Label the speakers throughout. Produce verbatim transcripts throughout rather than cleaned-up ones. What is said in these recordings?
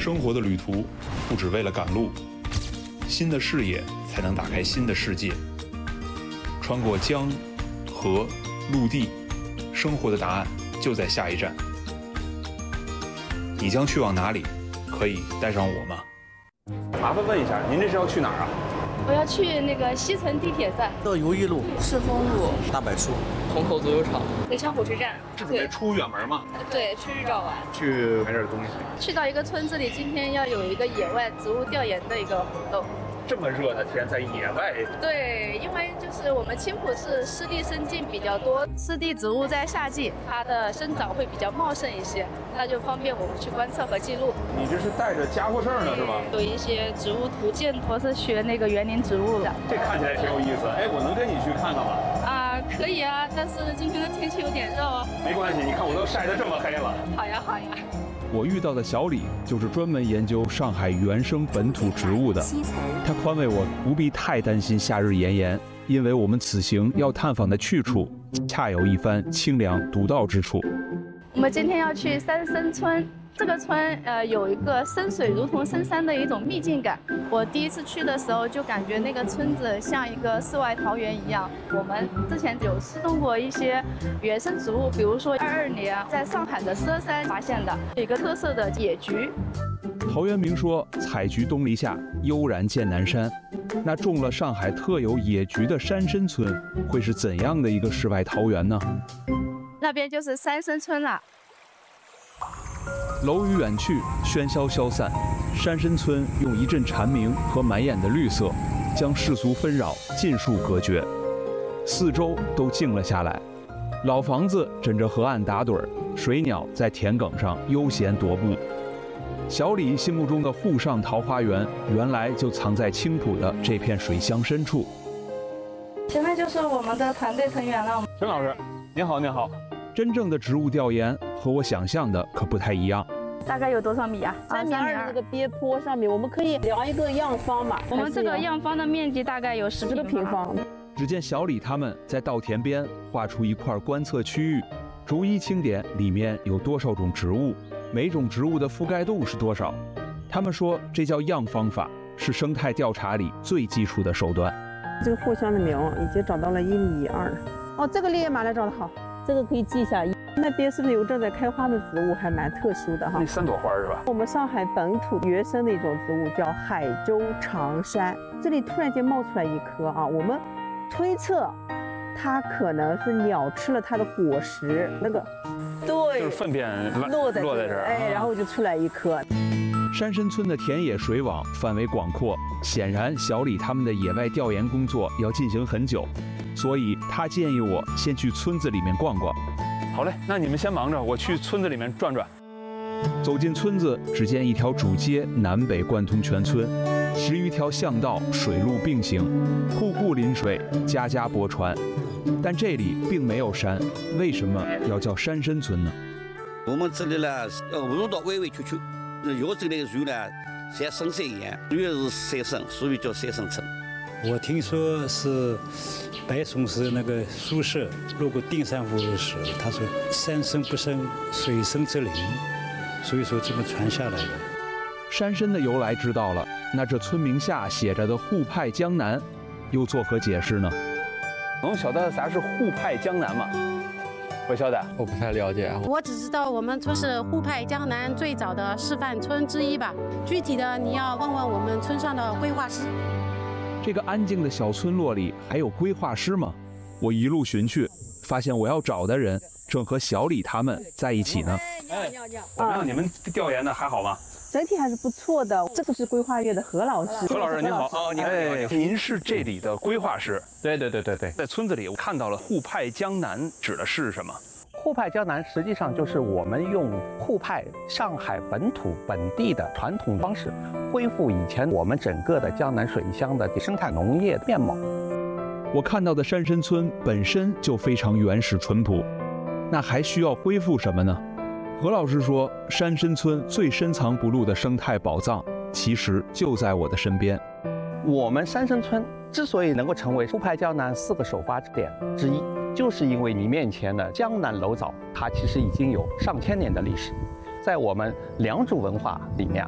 Speaker 1: 生活的旅途不只为了赶路，新的视野才能打开新的世界。穿过江、河、陆地，生活的答案就在下一站。你将去往哪里？可以带上我吗？
Speaker 2: 麻烦问一下，您这是要去哪儿啊？
Speaker 3: 我要去那个西城地铁站，
Speaker 4: 到如意路、
Speaker 5: 赤峰路、
Speaker 4: 大柏树、
Speaker 5: 虹口足球场、
Speaker 3: 文昌火车站。
Speaker 2: 是准备出远门吗？
Speaker 3: 对，去日照玩，
Speaker 2: 去买点东西。
Speaker 3: 去到一个村子里，今天要有一个野外植物调研的一个活动。
Speaker 2: 这么热的天，在野外。
Speaker 3: 对，因为就是我们青浦市湿地生境比较多，湿地植物在夏季它的生长会比较茂盛一些，那就方便我们去观测和记录。
Speaker 2: 你这是带着家伙事儿呢是吧？
Speaker 3: 有一些植物图鉴，我是学那个园林植物的。
Speaker 2: 这看起来挺有意思，哎，我能跟你去看看吗？
Speaker 3: 啊，可以啊，但是今天的天气有点热哦。
Speaker 2: 没关系，你看我都晒得这么黑了。
Speaker 3: 好呀，好呀。
Speaker 1: 我遇到的小李就是专门研究上海原生本土植物的，他宽慰我不必太担心夏日炎炎，因为我们此行要探访的去处恰有一番清凉独到之处。
Speaker 3: 我们今天要去三生村，这个村呃有一个深水如同深山的一种秘境感。我第一次去的时候就感觉那个村子像一个世外桃源一样。我们之前有失踪过一些原生植物，比如说二二年在上海的佘山发现的一个特色的野菊。
Speaker 1: 陶渊明说：“采菊东篱下，悠然见南山。”那种了上海特有野菊的山参村会是怎样的一个世外桃源呢？
Speaker 3: 那边就是三生村了。
Speaker 1: 楼宇远去，喧嚣消散，山参村用一阵蝉鸣和满眼的绿色，将世俗纷扰尽数隔绝，四周都静了下来。老房子枕着河岸打盹儿，水鸟在田埂上悠闲踱步。小李心目中的沪上桃花源，原来就藏在青浦的这片水乡深处。
Speaker 3: 前面就是我们的团队成员了。
Speaker 2: 陈老师，您好，您好。
Speaker 1: 真正的植物调研和我想象的可不太一样。
Speaker 3: 大概有多少米啊？
Speaker 6: 三米二这个边坡上面，我们可以量一个样方嘛。
Speaker 3: 我们这个样方的面积大概有十个
Speaker 6: 平方。
Speaker 1: 只见小李他们在稻田边画出一块观测区域，逐一清点里面有多少种植物，每种植物的覆盖度是多少。他们说这叫样方法，是生态调查里最基础的手段。
Speaker 6: 这个藿香的苗已经长到了一米二。哦，这个烈焰马来长得好，这个可以记一下。那边是不是有正在开花的植物，还蛮特殊的哈？
Speaker 2: 那三朵花是吧？
Speaker 6: 我们上海本土原生的一种植物叫海州长杉，这里突然间冒出来一颗啊，我们推测它可能是鸟吃了它的果实，那个对，
Speaker 2: 就是粪便
Speaker 6: 落在
Speaker 2: 落在这儿，
Speaker 6: 哎，然后就出来一颗。
Speaker 1: 山参村的田野水网范围广阔，显然小李他们的野外调研工作要进行很久，所以他建议我先去村子里面逛逛。
Speaker 2: 好嘞，那你们先忙着，我去村子里面转转。
Speaker 1: 走进村子，只见一条主街南北贯通全村，十余条巷道水路并行，户户临水，家家泊船。但这里并没有山，为什么要叫山参村呢？
Speaker 4: 我们这里呢，呃，弄到弯弯曲曲，有这类树呢，像深山一样，越是山参，所以叫山参村。
Speaker 7: 我听说是白崇禧那个苏轼路过定山湖的时候，他说山深不生，水深则灵，所以说这么传下来的。
Speaker 1: 山参的由来知道了，那这村名下写着的沪派江南，又作何解释呢？
Speaker 2: 能晓得啥是沪派江南吗？不晓得，
Speaker 5: 我不太了解啊。
Speaker 8: 我只知道我们村是沪派江南最早的示范村之一吧，具体的你要问问我们村上的规划师。
Speaker 1: 这个安静的小村落里还有规划师吗？我一路寻去，发现我要找的人正和小李他们在一起呢。
Speaker 2: 哎，怎么样？你们调研的还好吗？
Speaker 6: 整体还是不错的。这个是规划院的何老师。
Speaker 2: 何老师您好啊，您哎，您是这里的规划师？
Speaker 9: 对对对对对，
Speaker 2: 在村子里我看到了沪派江南，指的是什么？
Speaker 9: 沪派江南实际上就是我们用沪派上海本土本地的传统方式，恢复以前我们整个的江南水乡的生态农业面貌。
Speaker 1: 我看到的山参村本身就非常原始淳朴，那还需要恢复什么呢？何老师说，山参村最深藏不露的生态宝藏，其实就在我的身边。
Speaker 9: 我们山参村之所以能够成为沪派江南四个首发点之一，就是因为你面前的江南楼藻，它其实已经有上千年的历史。在我们良渚文化里面，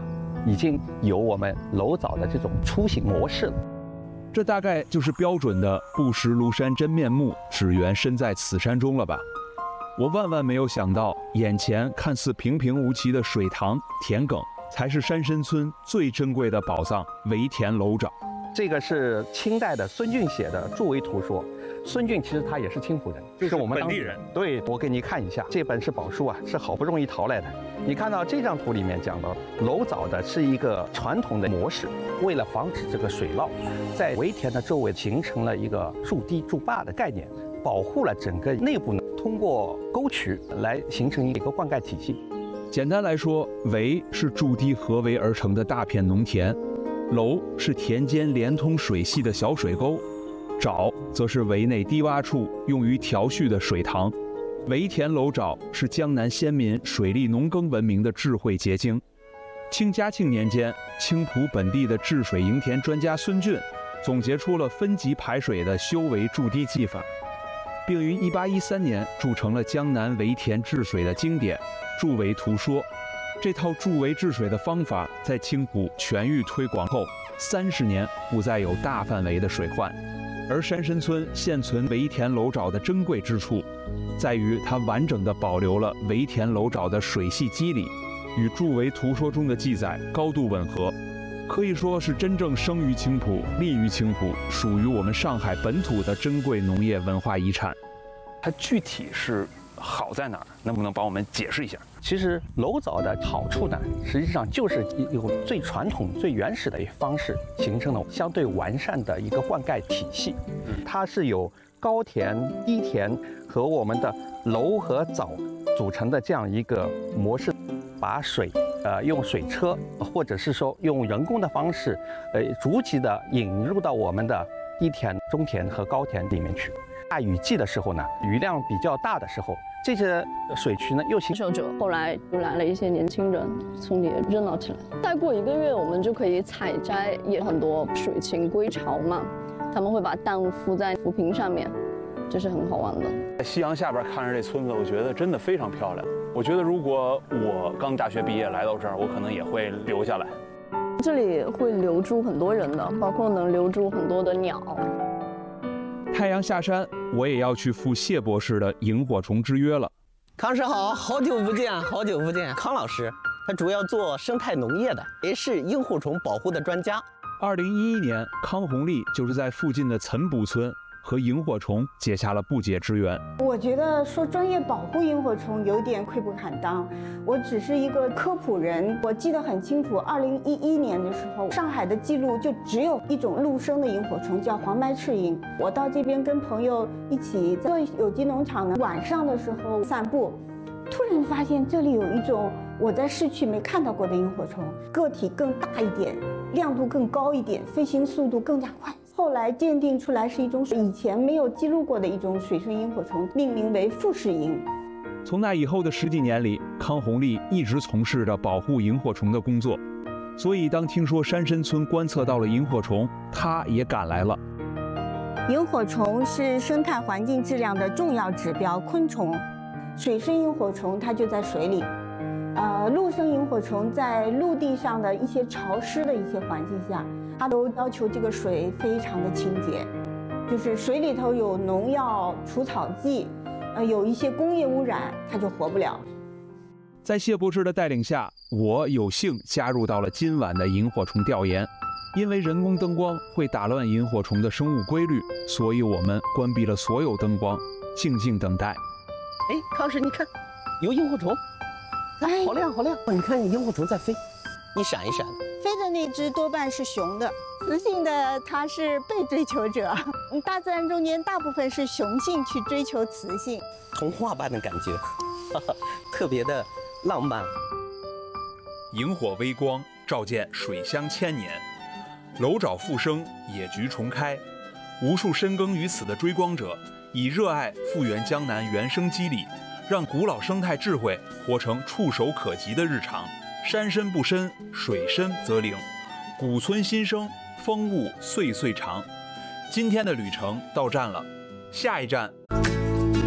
Speaker 9: 已经有我们楼藻的这种出行模式了。
Speaker 1: 这大概就是标准的不识庐山真面目，只缘身在此山中了吧？我万万没有想到，眼前看似平平无奇的水塘、田埂，才是山参村最珍贵的宝藏——围田楼沼。
Speaker 9: 这个是清代的孙俊写的《著为图说》。孙俊其实他也是青浦人，
Speaker 1: 就是
Speaker 9: 我们
Speaker 1: 本地人。
Speaker 9: 对，我给你看一下，这本是宝书啊，是好不容易淘来的。你看到这张图里面讲到，楼藻的是一个传统的模式，为了防止这个水涝，在围田的周围形成了一个筑堤筑坝的概念，保护了整个内部呢，通过沟渠来形成一个灌溉体系。
Speaker 1: 简单来说，围是筑堤合围而成的大片农田，楼是田间连通水系的小水沟，沼则是围内低洼处用于调蓄的水塘。围田楼沼是江南先民水利农耕文明的智慧结晶。清嘉庆年间，青浦本地的治水营田专家孙俊总结出了分级排水的修围筑堤技法，并于一八一三年铸成了江南围田治水的经典《筑围图说》。这套筑围治水的方法在青浦全域推广后，三十年不再有大范围的水患。而山参村现存围田楼沼的珍贵之处，在于它完整地保留了围田楼沼的水系机理，与《筑围图说》中的记载高度吻合，可以说是真正生于青浦、立于青浦，属于我们上海本土的珍贵农业文化遗产。
Speaker 2: 它具体是好在哪儿？能不能帮我们解释一下？
Speaker 9: 其实楼藻的好处呢，实际上就是一种最传统、最原始的一个方式，形成了相对完善的一个灌溉体系。它是由高田、低田和我们的楼和藻组成的这样一个模式，把水呃用水车或者是说用人工的方式，呃逐级的引入到我们的低田、中田和高田里面去。大雨季的时候呢，雨量比较大的时候，这些水渠呢又形
Speaker 10: 受者。后来就来了一些年轻人，村里也热闹起来。再过一个月，我们就可以采摘，也很多水禽归巢嘛，他们会把蛋孵在浮萍上面，这是很好玩的。
Speaker 2: 在夕阳下边看着这村子，我觉得真的非常漂亮。我觉得如果我刚大学毕业来到这儿，我可能也会留下来。
Speaker 10: 这里会留住很多人的，包括能留住很多的鸟。
Speaker 1: 太阳下山，我也要去赴谢博士的萤火虫之约了。
Speaker 11: 康师好，好久不见，好久不见。康老师，他主要做生态农业的，也是萤火虫保护的专家。
Speaker 1: 二零一一年，康红丽就是在附近的岑补村和萤火虫结下了不解之缘。
Speaker 12: 我觉得说专业保护萤火虫有点愧不敢当，我只是一个科普人。我记得很清楚，二零一一年的时候，上海的记录就只有一种陆生的萤火虫，叫黄白翅萤。我到这边跟朋友一起做有机农场呢，晚上的时候散步，突然发现这里有一种我在市区没看到过的萤火虫，个体更大一点，亮度更高一点，飞行速度更加快。后来鉴定出来是一种以前没有记录过的一种水生萤火虫，命名为富士萤。
Speaker 1: 从那以后的十几年里，康红丽一直从事着保护萤火虫的工作，所以当听说山参村观测到了萤火虫，他也赶来了。
Speaker 12: 萤火虫是生态环境质量的重要指标昆虫，水生萤火虫它就在水里，呃，陆生萤火虫在陆地上的一些潮湿的一些环境下，它都要求这个水非常的清洁，就是水里头有农药、除草剂，呃，有一些工业污染，它就活不了。
Speaker 1: 在谢博士的带领下，我有幸加入到了今晚的萤火虫调研。因为人工灯光会打乱萤火虫的生物规律，所以我们关闭了所有灯光，静静等待。
Speaker 11: 哎，康师，你看，有萤火虫，哎，好亮好亮！你看，萤火虫在飞，一闪一闪的。
Speaker 12: 飞的那只多半是雄的，雌性的它是被追求者。大自然中间大部分是雄性去追求雌性，
Speaker 11: 童话般的感觉，哈哈，特别的浪漫。
Speaker 1: 萤火微光照见水乡千年，楼沼复生，野菊重开。无数深耕于此的追光者，以热爱复原江南原生肌理，让古老生态智慧活成触手可及的日常。山深不深，水深则灵。古村新生，风物岁岁长。今天的旅程到站了，下一站